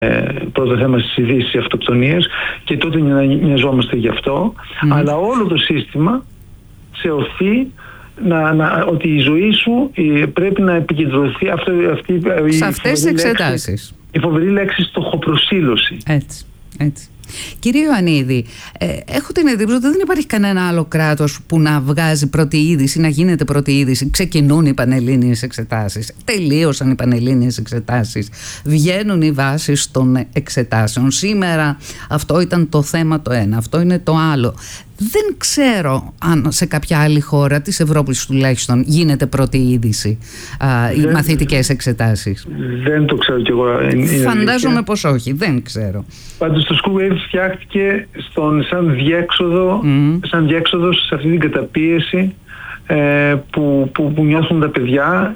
πρώτο θέμα στις ειδήσεις, οι αυτοκτονίες, και τότε νοιαζόμαστε γι' αυτό. Αλλά όλο το σύστημα σε οθεί ότι η ζωή σου πρέπει να επικεντρωθεί σε αυτές τις εξετάσεις. Η φοβερή λέξη στοχοπροσήλωση. Έτσι. Κύριε Ιωαννίδη, έχω την εντύπωση ότι δεν υπάρχει κανένα άλλο κράτος που να βγάζει πρώτη είδηση, να γίνεται πρώτη είδηση. Ξεκινούν οι πανελλήνιες εξετάσεις, τελείωσαν οι πανελλήνιες εξετάσεις, βγαίνουν οι βάσεις των εξετάσεων. Σήμερα αυτό ήταν το θέμα το ένα, αυτό είναι το άλλο. Δεν ξέρω αν σε κάποια άλλη χώρα της Ευρώπης τουλάχιστον γίνεται πρώτη είδηση οι μαθητικές εξετάσεις. Δεν το ξέρω κι εγώ. Φαντάζομαι πως όχι, δεν ξέρω. Πάντως το School Wave φτιάχτηκε σαν διέξοδος σε αυτή την καταπίεση που νιώθουν τα παιδιά.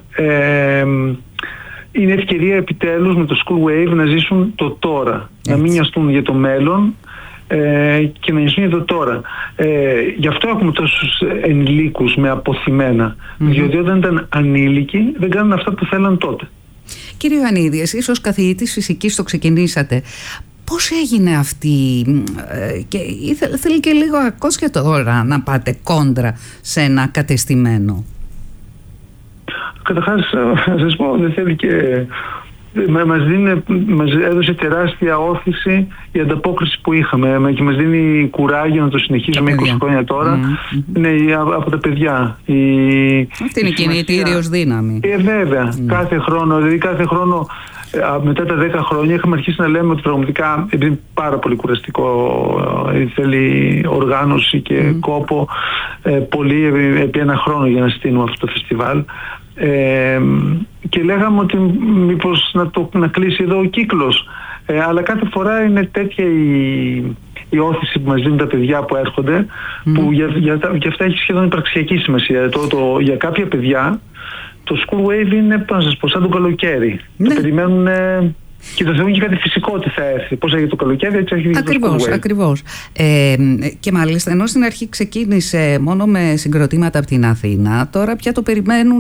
Είναι ευκαιρία επιτέλους με το School Wave να ζήσουν το τώρα, να μην νοιαστούν για το μέλλον και να νοιαστούν για το τώρα. Γι' αυτό έχουμε τόσους ενηλίκους με αποθυμένα, διότι όταν ήταν ανήλικοι δεν κάνουν αυτά που θέλαν τότε. Κύριε Ιωαννίδη, εσείς ως καθηγητής φυσικής το ξεκινήσατε. Πώς έγινε αυτή, και θέλει και λίγο ακόμη και τώρα να πάτε κόντρα σε ένα κατεστημένο? Καταρχάς, να σας πω, δεν θέλει και... Μας έδωσε τεράστια όθηση η ανταπόκριση που είχαμε και μας δίνει κουράγιο να το συνεχίζουμε 20 χρόνια τώρα. Ναι, από τα παιδιά. Αυτή είναι η κινητήριος δύναμη. Βέβαια, κάθε χρόνο μετά τα 10 χρόνια είχαμε αρχίσει να λέμε ότι πραγματικά, επειδή είναι πάρα πολύ κουραστικό, θέλει οργάνωση και κόπο πολύ επί ένα χρόνο για να στείλουμε αυτό το φεστιβάλ, και λέγαμε ότι μήπως να κλείσει εδώ ο κύκλος, αλλά κάθε φορά είναι τέτοια η όθηση που μας δίνουν τα παιδιά που έρχονται, που για αυτά έχει σχεδόν υπαρξιακή σημασία. Για κάποια παιδιά το School Wave είναι, να σας πω, σαν το καλοκαίρι. Το περιμένουν και το θεωρούν και κάτι φυσικό ότι θα έρθει. Πώς έγινε το καλοκαίρι, έτσι έχει βγει το School Wave. Ακριβώς. Και μάλιστα, ενώ στην αρχή ξεκίνησε μόνο με συγκροτήματα από την Αθήνα, τώρα πια το περιμένουν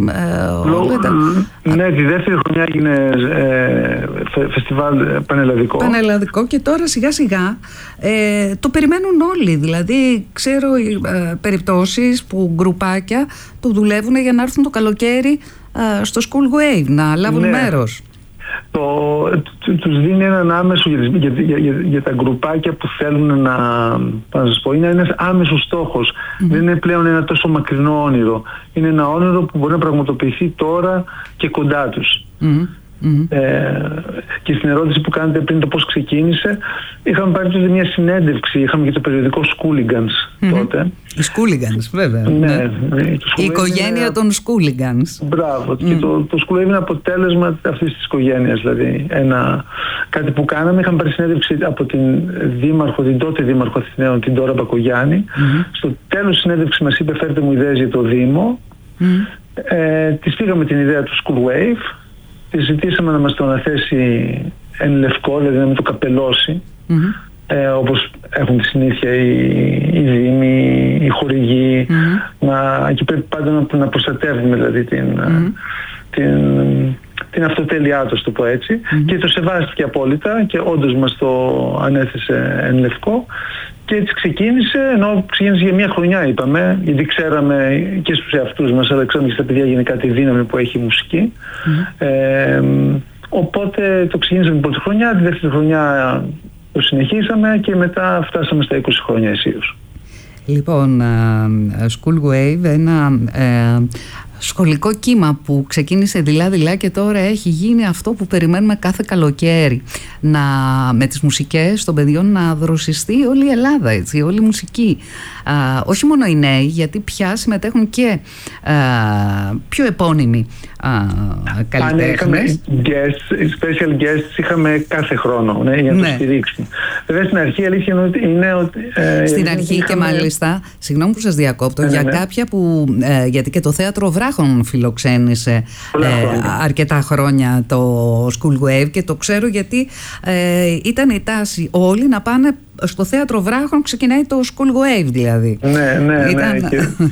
Ναι, τη δεύτερη χρονιά έγινε φεστιβάλ πανελλαδικό. Πανελλαδικό, και τώρα σιγά σιγά το περιμένουν όλοι. Δηλαδή ξέρω περιπτώσεις που γκρουπάκια το δουλεύουν για να έρθουν το καλοκαίρι στο School Wave να λάβουν μέρος. Τους δίνει έναν άμεσο για τα γκρουπάκια που θέλουν να σας πω, είναι ένας άμεσος στόχος. Δεν είναι πλέον ένα τόσο μακρινό όνειρο. Είναι ένα όνειρο που μπορεί να πραγματοποιηθεί τώρα και κοντά τους. Και στην ερώτηση που κάνετε πριν, το πώς ξεκίνησε, είχαμε πάρει τότε μια συνέντευξη, είχαμε και το περιοδικό Schooligans τότε. Οι Schooligans, βέβαια. Ναι. Η οικογένεια των Schooligans. Μπράβο. Και το School είναι αποτέλεσμα αυτής της οικογένειας. Δηλαδή κάτι που κάναμε, είχαμε πάρει συνέντευξη από την τότε δήμαρχο Αθηναίων, την Ντόρα Μπακογιάννη. Στο τέλος της συνέντευξης μας είπε, φέρτε μου ιδέες για το Δήμο. Της πήγαμε την ιδέα του School Wave. Τη ζητήσαμε να μας το αναθέσει εν λευκό, δηλαδή να μην το καπελώσει, όπως έχουν τη συνήθεια οι δήμοι, οι χορηγοί, και πρέπει πάντα να προστατεύουμε δηλαδή την αυτοτέλειά του, το πω έτσι, και το σεβάστηκε απόλυτα και όντως μας το ανέθεσε εν λευκό. Και έτσι ξεκίνησε, ενώ ξεκίνησε για μια χρονιά, είπαμε, γιατί ξέραμε και στους εαυτούς μας, αλλά ξέραμε και στα παιδιά γενικά τη δύναμη που έχει η μουσική. Οπότε το ξεκίνησαμε την πρώτη χρονιά, τη δεύτερη χρονιά το συνεχίσαμε και μετά φτάσαμε στα 20 χρόνια αισίως. Λοιπόν, School Wave, ένα σχολικό κύμα που ξεκίνησε δειλά-δειλά και τώρα έχει γίνει αυτό που περιμένουμε κάθε καλοκαίρι, με τις μουσικές των παιδιών να δροσιστεί όλη η Ελλάδα, έτσι, όλη η μουσική. Όχι μόνο οι νέοι, γιατί πια συμμετέχουν και πιο επώνυμοι καλλιτέχνες. Special guests είχαμε κάθε χρόνο για να το στηρίξουν. Βέβαια στην αρχή αλήθεια είναι ότι... Στην αρχή και μάλιστα, συγγνώμη που σας διακόπτω, για κάποια που, γιατί και το Θέατρο Βράχων φιλοξένησε αρκετά χρόνια το School Wave, και το ξέρω γιατί ήταν η τάση όλοι να πάνε στο Θέατρο Βράχων, ξεκινάει το School Wave δηλαδή. Ήταν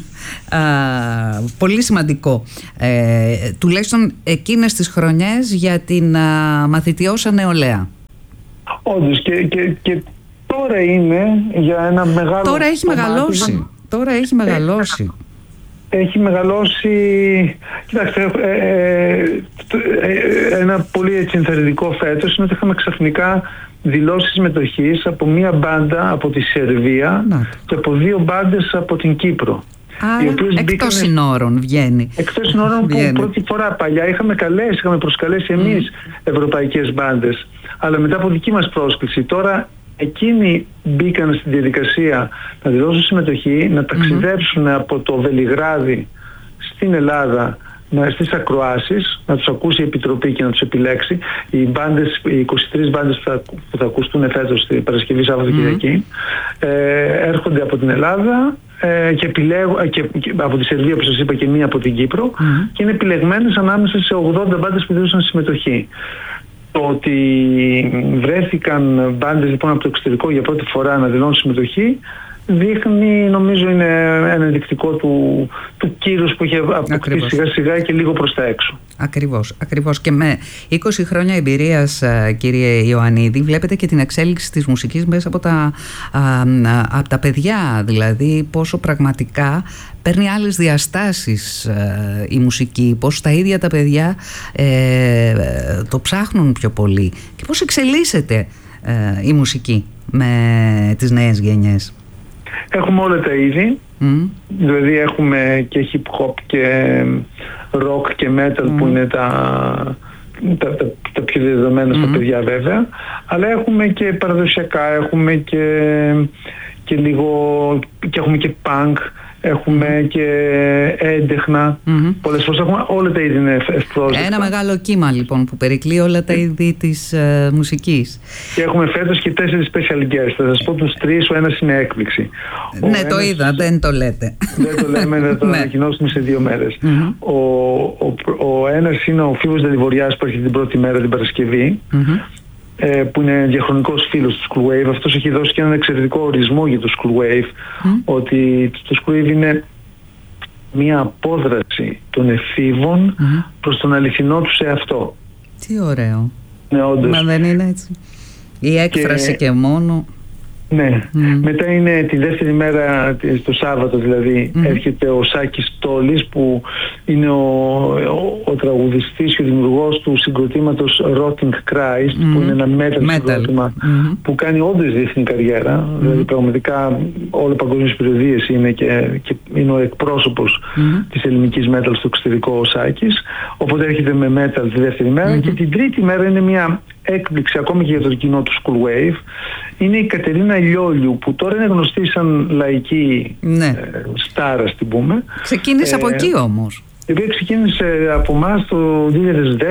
πολύ σημαντικό, τουλάχιστον εκείνες τις χρονιές, για την μαθητιώσα νεολαία. Όντως και τώρα είναι για ένα μεγάλο... Τώρα έχει μεγαλώσει. Τώρα έχει μεγαλώσει. Έχει μεγαλώσει. Κοιτάξτε, ένα πολύ ενθαρρυντικό φέτος είναι ότι είχαμε ξαφνικά δηλώσεις συμμετοχής από μία μπάντα από τη Σερβία και από 2 μπάντες από την Κύπρο. Άρα εκτός συνόρων βγαίνει. Εκτός συνόρων που πρώτη φορά παλιά είχαμε προσκαλέσει εμείς ευρωπαϊκές μπάντες, αλλά μετά από δική μας πρόσκληση. Τώρα εκείνοι μπήκαν στη διαδικασία να δηλώσουν συμμετοχή, να ταξιδέψουν από το Βελιγράδι στην Ελλάδα στις ακροάσεις, να τους ακούσει η Επιτροπή και να τους επιλέξει. Οι 23 μπάντες που θα ακουστούν φέτος την Παρασκευή, Σάββατο, Κυριακή, έρχονται από την Ελλάδα και από τη Σερβία, όπως σας είπα, και μία από την Κύπρο, και είναι επιλεγμένες ανάμεσα σε 80 μπάντες που δήλωσαν συμμετοχή. Το ότι βρέθηκαν μπάντες λοιπόν από το εξωτερικό για πρώτη φορά να δηλώνουν συμμετοχή δείχνει, νομίζω, είναι ένα ενδεικτικό του κύρους που έχει αποκτήσει σιγά σιγά και λίγο προς τα έξω. Ακριβώς. Και με 20 χρόνια εμπειρίας, κύριε Ιωαννίδη, βλέπετε και την εξέλιξη της μουσικής μέσα από τα παιδιά, δηλαδή πόσο πραγματικά παίρνει άλλες διαστάσεις η μουσική, πώς τα ίδια τα παιδιά το ψάχνουν πιο πολύ και πώς εξελίσσεται η μουσική με τις νέες γενιές. Έχουμε όλα τα είδη, δηλαδή έχουμε και hip hop και rock και metal που είναι τα πιο δεδομένα στα παιδιά βέβαια, αλλά έχουμε και παραδοσιακά, έχουμε και λίγο, και έχουμε και punk, έχουμε και έντεχνα. Πολλές φορές έχουμε όλα τα είδη είναι ευπρόσδεκτα. Ένα μεγάλο κύμα λοιπόν που περικλεί όλα τα είδη της μουσικής. Και έχουμε φέτος και 4 special guests. Θα σας πω τους 3, ο ένας είναι έκπληξη. Το είδα, δεν το λέτε. Δεν το λέμε, θα το ανακοινώσουμε σε 2 μέρες. Ο ένας είναι ο Φίβος Δελιβοριάς που έρχεται την πρώτη μέρα, την Παρασκευή, που είναι διαχρονικός φίλος του School Wave. Αυτός έχει δώσει και έναν εξαιρετικό ορισμό για το School Wave, ότι το School Wave είναι μια απόδραση των εφήβων προς τον αληθινό τους εαυτό. Τι ωραίο. Ναι, όντως. Μα δεν είναι έτσι? Η έκφραση και μόνο. Ναι. Μετά είναι τη δεύτερη μέρα, το Σάββατο δηλαδή, έρχεται ο Σάκης Τόλης, που είναι ο τραγουδιστής και ο δημιουργός του συγκροτήματος Rotting Christ, που είναι ένα metal συγκρότημα που κάνει όντως διεθνή καριέρα. Δηλαδή πραγματικά όλο παγκόσμιες περιοδίες είναι και είναι ο εκπρόσωπος της ελληνικής metal στο εξωτερικό ο Σάκης. Οπότε έρχεται με metal τη δεύτερη μέρα και την τρίτη μέρα είναι μια έκπληξη ακόμη και για το κοινό του School Wave. Είναι η Κατερίνα Λιόλιου, που τώρα είναι γνωστή σαν λαϊκή στάρα, στην πούμε. Ξεκίνησε από εκεί όμως. Η οποία ξεκίνησε από εμάς το 2010, 2011,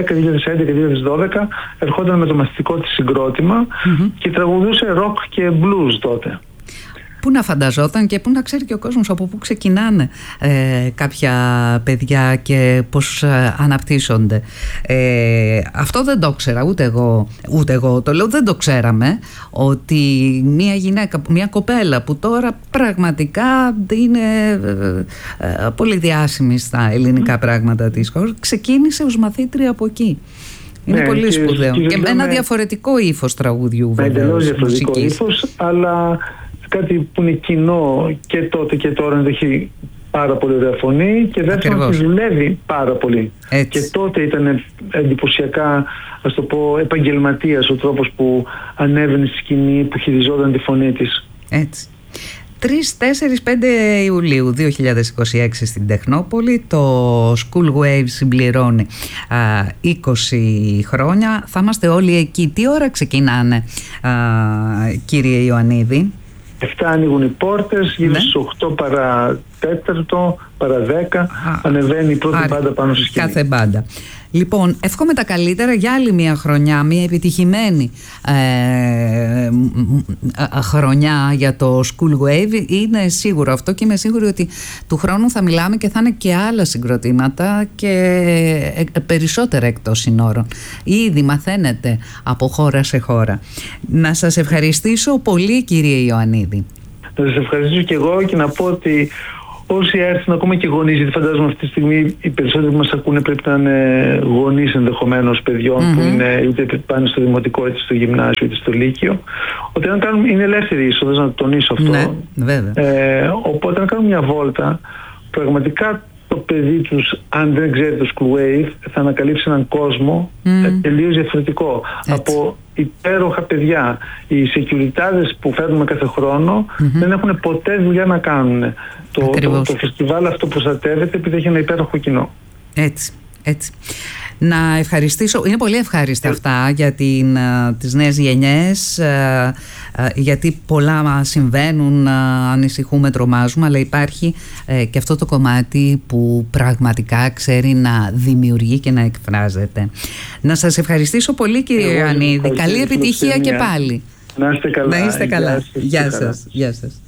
2012, ερχόταν με το μαθητικό της συγκρότημα και τραγουδούσε rock και blues τότε. Πού να φανταζόταν και πού να ξέρει και ο κόσμος από πού ξεκινάνε κάποια παιδιά και πώς αναπτύσσονται. Αυτό δεν το ξέρα ούτε εγώ το λέω, δεν το ξέραμε, ότι μια γυναίκα, μια κοπέλα που τώρα πραγματικά είναι πολύ διάσημη στα ελληνικά πράγματα της χώρας, ξεκίνησε ως μαθήτρια από εκεί. Είναι πολύ σπουδαίο και με ένα διαφορετικό ύφος τραγουδιού, βέβαια. Με εντελώς διαφορετικό ύφος, αλλά κάτι που είναι κοινό και τότε και τώρα, είναι ότι έχει πάρα πολύ ωραία φωνή και δεύτερον τη δουλεύει πάρα πολύ. Έτσι. Και τότε ήταν εντυπωσιακά, ας το πω, επαγγελματίας ο τρόπος που ανέβαινε στη σκηνή, που χειριζόταν τη φωνή της. Έτσι. 3, 4, 5 Ιουλίου 2026 στην Τεχνόπολη το School Wave συμπληρώνει 20 χρόνια. Θα είμαστε όλοι εκεί. Τι ώρα ξεκινάνε, κύριε Ιωαννίδη? 7 ανοίγουν οι πόρτες, γύρω στις 8 παρά 4, παρά 10 ανεβαίνει η πρώτη μπάντα πάνω στη σκηνή. Κάθε μπάντα. Λοιπόν, εύχομαι τα καλύτερα για άλλη μια χρονιά, μια επιτυχημένη χρονιά για το School Wave. Είναι σίγουρο αυτό και είμαι σίγουρη ότι του χρόνου θα μιλάμε και θα είναι και άλλα συγκροτήματα και περισσότερα εκτός συνόρων. Ήδη μαθαίνετε από χώρα σε χώρα. Να σας ευχαριστήσω πολύ, κύριε Ιωαννίδη. Να σας ευχαριστήσω και εγώ και να πω ότι όσοι έρθουν, ακόμα και γονείς, γιατί φαντάζομαι αυτή τη στιγμή οι περισσότεροι που μας ακούνε πρέπει να είναι γονείς ενδεχομένως παιδιών που είναι είτε πάνε στο δημοτικό, είτε στο γυμνάσιο, είτε στο λύκειο, ότι αν κάνουν, είναι ελεύθερη είσοδος, να το τονίσω αυτό. Ναι, βέβαια. Οπότε αν κάνουν μια βόλτα, πραγματικά το παιδί τους, αν δεν ξέρει το School Wave, θα ανακαλύψει έναν κόσμο τελείως διαφορετικό. Από υπέροχα παιδιά. Οι σεκιουριτάδες που φέρνουμε κάθε χρόνο δεν έχουν ποτέ δουλειά να κάνουν. Το φεστιβάλ αυτό προστατεύεται επειδή έχει ένα υπέροχο κοινό. Έτσι. Να ευχαριστήσω, είναι πολύ ευχάριστα αυτά για τις νέες γενιές, γιατί πολλά συμβαίνουν, ανησυχούμε, τρομάζουμε, αλλά υπάρχει και αυτό το κομμάτι που πραγματικά ξέρει να δημιουργεί και να εκφράζεται. Να σας ευχαριστήσω πολύ, κύριε Ιωαννίδη. Καλή επιτυχία και πάλι. Να είστε καλά. Γεια σας.